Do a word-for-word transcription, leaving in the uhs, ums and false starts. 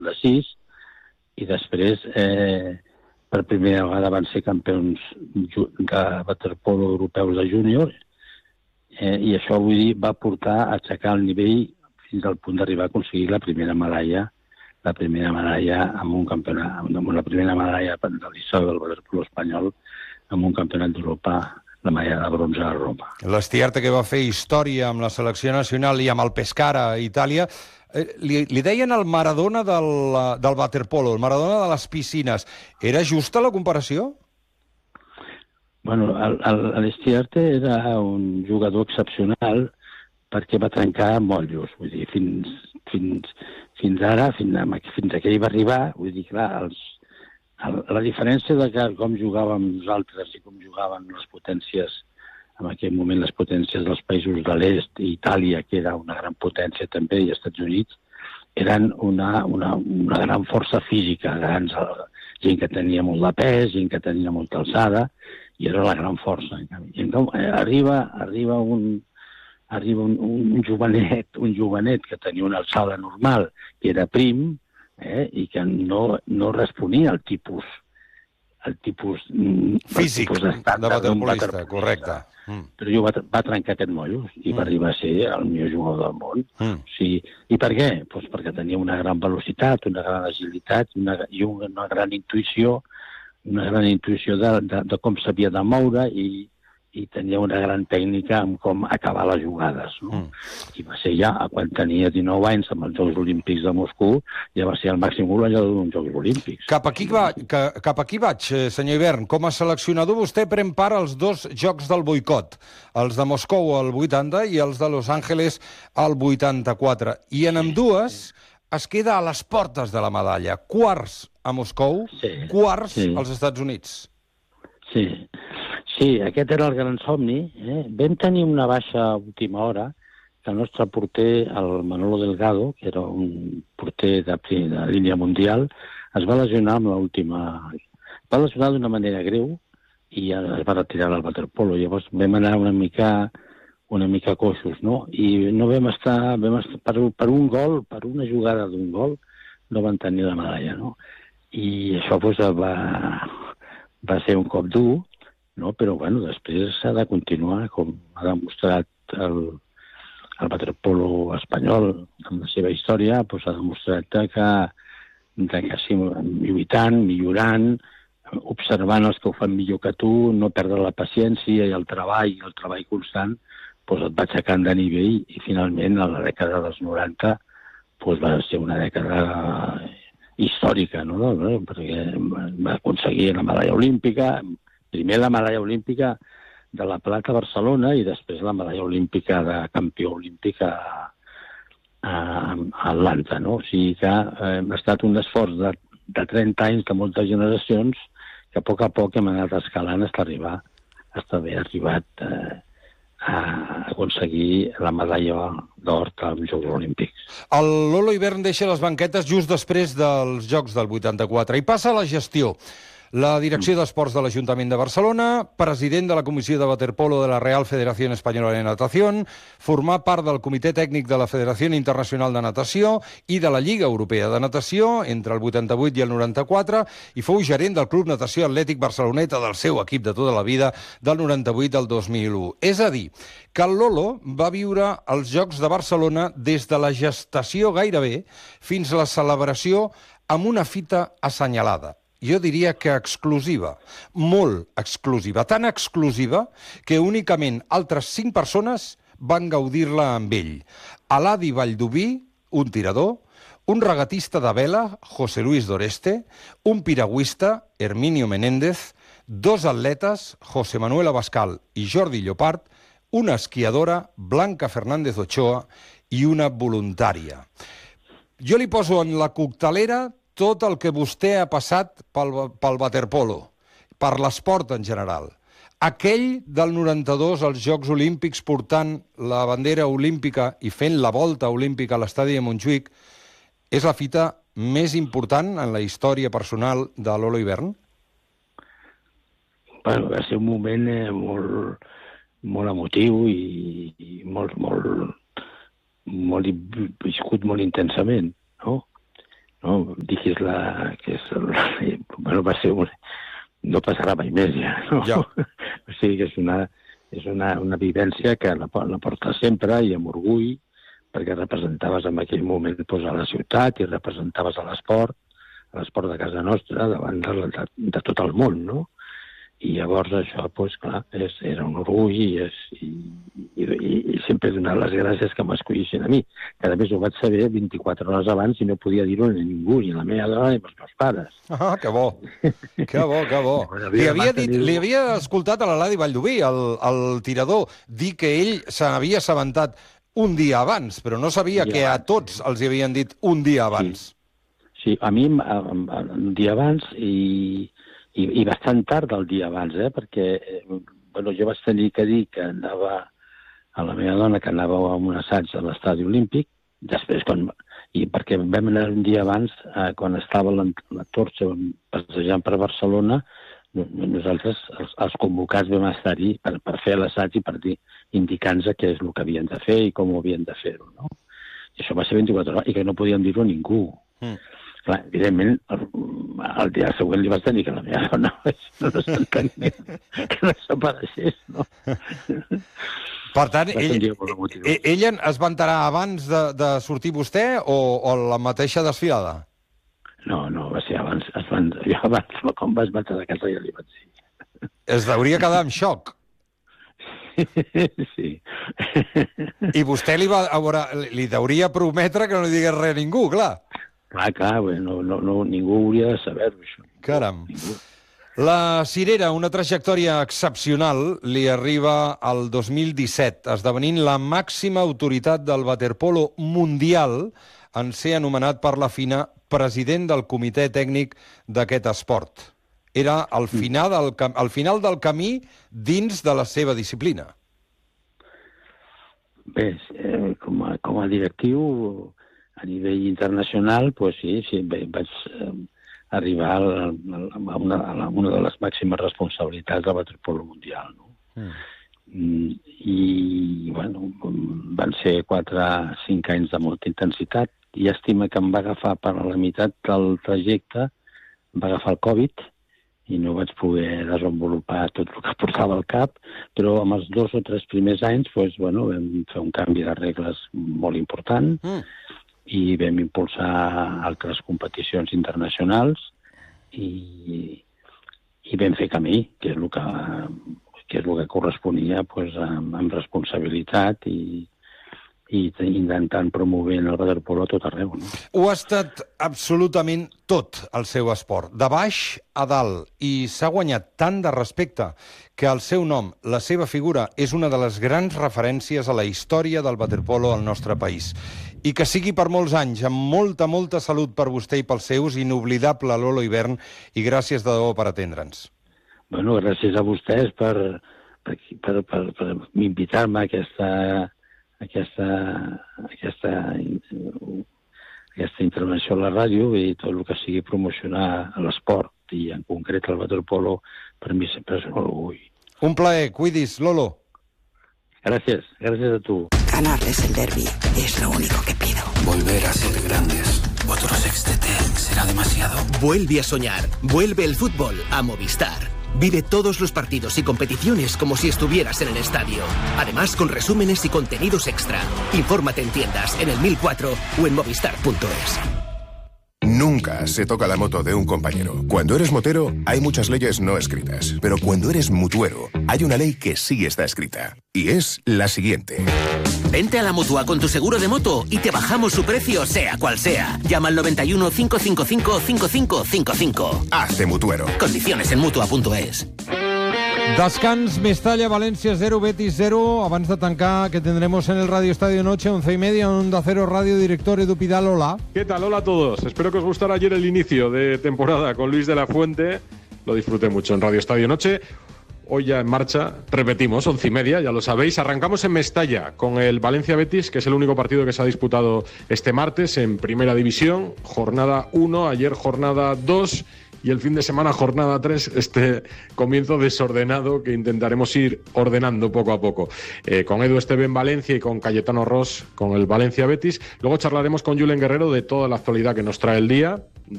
de sis, i després, eh, per primera vegada van ser campions de waterpolo europeus de júnior, eh, i això, vull dir, va portar a aixecar el nivell fins al punt d'arribar a aconseguir la primera medalla, la primera medalla amb un campionat, amb la primera medalla de l'història del waterpolo espanyol amb un campionat d'Europa, la medalla de bronze a Roma. L'Estiarte, que va fer història amb la selecció nacional i amb el Pescara a Itàlia, eh, li, li deien el Maradona del, del waterpolo, el Maradona de les piscines. Era justa la comparació? Bueno, l'Estiarte era un jugador excepcional perquè va trencar mollos. Vull dir, fins, fins, fins ara, fins, fins a que ell va arribar, vull dir, clar, els, el, la diferència de que, com jugàvem nosaltres i com jugaven les potències, en aquell moment les potències dels països de l'est, i Itàlia, que era una gran potència també, i Estats Units, eren una, una, una gran força física, grans, gent que tenia molt de pes, gent que tenia molta alçada, i era la gran força. I entonces, arriba, arriba un... arriba un, un jovenet, un jovenet que tenia una alçada normal, que era prim, eh, i que no, no responia al tipus, al tipus físic tipus de waterpolista, correcte. Mm. Però jo va, va trencar aquest mollo i mm. va arribar a ser el millor jugador del món. Mm. O sigui, i per què? Pues perquè tenia una gran velocitat, una gran agilitat una, i una, una gran intuïció, una gran intuïció de, de, de com s'havia de moure i, i tenia una gran tècnica en com acabar les jugades. No? Mm. I va ser ja, quan tenia dinou anys, amb els Jocs Olímpics de Moscou, ja va ser el màxim golejador d'uns Jocs Olímpics. Cap aquí, va, que, cap aquí vaig, senyor Ivern. Com a seleccionador, vostè pren part als dos Jocs del boicot, els de Moscou al vuitanta i els de Los Angeles al vuitanta-quatre. I en ambdues es queda a les portes de la medalla. Quarts a Moscou, sí. quarts sí. als Estats Units. Sí. Sí, aquest era el gran somni. Eh? Vam tenir una baixa a última hora, que el nostre porter, el Manolo Delgado, que era un porter de, de línia mundial, es va lesionar amb l'última... Va lesionar d'una manera greu i es va retirar del waterpolo. Llavors vam anar una mica, una mica coixos, no? I no vam estar... Vam estar per, per un gol, per una jugada d'un gol, no van tenir la medalla, no? I això pues, va, va ser un cop dur, no? Però bueno, després s'ha de continuar, com ha demostrat el, el waterpolo espanyol amb la seva història, doncs ha demostrat que, que sí, lluitant, millorant, observant els que ho fan millor que tu, no perdre la paciència i el treball, el treball constant, doncs et va aixecant de nivell i finalment a la dècada dels noranta doncs va ser una dècada històrica, no? Perquè va aconseguir la medalla olímpica, primer la medalla olímpica de la plata a Barcelona i després la medalla olímpica de campió olímpic a, a, a Atlanta, no? O sigui que eh, ha estat un esforç de, de trenta anys de moltes generacions que a poc a poc hem anat escalant fins arribar, fins haver arribat eh, a aconseguir la medalla d'or als Jocs Olímpics. El Lolo Ivern deixa les banquetes just després dels Jocs del vuitanta-quatre i passa a la gestió. La Direcció d'Esports de l'Ajuntament de Barcelona, president de la Comissió de Waterpolo de la Real Federación Española de Natación, formar part del Comitè Tècnic de la Federació Internacional de Natació i de la Lliga Europea de Natació entre el vuitanta-vuit i el noranta-quatre i fou gerent del Club Natació Atlètic Barceloneta, del seu equip de tota la vida, del noranta-vuit al dos mil u. És a dir, que el Lolo va viure els Jocs de Barcelona des de la gestació gairebé fins a la celebració amb una fita assenyalada. Jo diria que exclusiva, molt exclusiva, tan exclusiva que únicament altres cinc persones van gaudir-la amb ell. Aladi Valldoví, un tirador, un regatista de vela, José Luis Doreste, un piragüista, Herminio Menéndez, dos atletes, José Manuel Abascal i Jordi Llopart, una esquiadora, Blanca Fernández Ochoa, i una voluntària. Jo li poso en la coctelera tot el que vostè ha passat pel, pel waterpolo, per l'esport en general. Aquell del noranta-dos als Jocs Olímpics portant la bandera olímpica i fent la volta olímpica a l'estadi de Montjuïc és la fita més important en la història personal de Lolo Ivern? Bueno, va ser un moment eh, molt, molt emotiu i, i molt, molt, molt viscut molt intensament, no? no? Diguis la... que és el, bueno, va ser un, no passarà mai més ja, no? Ja. O sigui que és una, és una, una vivència que la, la porta sempre i amb orgull, perquè representaves en aquell moment doncs, a la ciutat i representaves a l'esport, a l'esport de casa nostra, davant de, de, de tot el món, no? I llavors això, doncs, clar, és, era un orgull i, és, i, i, i, i sempre he donat les gràcies que m'escollissin a mi. Que a més ho vaig saber vint-i-quatre hores abans i no podia dir-ho a ningú, ni a la meva dona ni als meus pares. Ah, que bo, que bo, que bo. Li havia, dit, li havia escoltat a l'Eladi Valldoví, el, el tirador, dir que ell se n'havia assabentat un dia abans, però no sabia que a tots els hi havien dit un dia abans. Sí, sí, a mi un dia abans i... I, i bastant tard el dia abans, eh? Perquè eh, bueno, jo vaig tenir que dir que anava a la meva dona que anava a un assaig a l'estadi olímpic, després, quan, i perquè vam anar un dia abans, eh, quan estava la, la torxa passejant per Barcelona, nosaltres, els, els convocats, vam estar-hi per, per fer l'assaig i per dir, indicant-nos què és el que havien de fer i com ho havien de fer-ho, no? I això va ser vint-i-quatre hores, i que no podíem dir-ho a ningú. Mm. Clar, evidentment, el, el dia següent li vaig tenir que la meva dona no s'entenia que no s'apareixés, no? Per tant, ell, ella es va enterar abans de, de sortir vostè o, o la mateixa desfilada? No, no, va ser abans. Es van, jo abans, quan vaig marxar de casa, ja li vaig dir. Es hauria quedat en xoc. Sí. I vostè li, va, veure, li hauria prometre que no li digués res a ningú, clar. Clar, clar, no, no, no, ningú hauria de saber-ho, això. Caram. Ningú. La Cirera, una trajectòria excepcional, li arriba al dos mil disset, esdevenint la màxima autoritat del waterpolo mundial en ser anomenat per la FINA president del comitè tècnic d'aquest esport. Era al final, del, al final del camí dins de la seva disciplina. Bé, eh, com, a, com a directiu... A nivell internacional, pues sí, sí vaig eh, arribar a, a, una, a una de les màximes responsabilitats del waterpolo mundial. No? Mm. I, bueno, van ser quatre cinc anys de molta intensitat i estima que em va agafar per a la meitat del trajecte, em va agafar el Covid i no vaig poder desenvolupar tot el que portava al cap, però amb els dos o tres primers anys pues, bueno, vam fer un canvi de regles molt important, mm. i vam impulsar altres competicions internacionals i, i vam fer camí, que és el que, que, és el que corresponia pues, amb, amb responsabilitat i, i intentant promovent el waterpolo a tot arreu. No? Ho ha estat absolutament tot el seu esport, de baix a dalt, i s'ha guanyat tant de respecte que el seu nom, la seva figura, és una de les grans referències a la història del waterpolo al nostre país. I que sigui per molts anys, amb molta, molta salut per vostè i pels seus, inoblidable Lolo Ibern, i gràcies de debò per atendre'ns. Bueno, gràcies a vostès per, per, per, per, per invitar-me a aquesta, aquesta, aquesta, aquesta intervenció a la ràdio i tot el que sigui promocionar l'esport i en concret el waterpolo per mi sempre és un orgull. Un plaer, cuidis, Lolo. Gracias, gracias a tu. Ganarles el derbi es lo único que pido. Volver a ser grandes. Otro sextete será demasiado. Vuelve a soñar. Vuelve el fútbol a Movistar. Vive todos los partidos y competiciones como si estuvieras en el estadio. Además, con resúmenes y contenidos extra. Infórmate en tiendas, en el mil cuatro o en movistar punto es. Nunca se toca la moto de un compañero. Cuando eres motero, hay muchas leyes no escritas. Pero cuando eres mutuero, hay una ley que sí está escrita. Y es la siguiente. Vente a la Mutua con tu seguro de moto y te bajamos su precio, sea cual sea. Llama al noventa y uno, cinco cinco cinco, cinco cinco cinco cinco. Hazte mutuero. Condiciones en mutua punto es. Descans, Mestalla, València cero, Betis cero. Abans de tancar, que tendremos en el Radio Estadio Noche, once y media, Onda Cero Radio, director Edu Pidal, hola. ¿Qué tal? Hola a todos. Espero que os gustara ayer el inicio de temporada con Luis de la Fuente. Lo disfruté mucho en Radio Estadio Noche. Hoy ya en marcha, repetimos, once y media, ya lo sabéis. Arrancamos en Mestalla con el Valencia-Betis, que es el único partido que se ha disputado este martes en Primera División. Jornada uno, ayer jornada dos. y el fin de semana jornada tres, este comienzo desordenado que intentaremos ir ordenando poco a poco. Eh, con Edu Esteve en Valencia y con Cayetano Ross con el Valencia Betis. Luego charlaremos con Julen Guerrero de toda la actualidad que nos trae el día.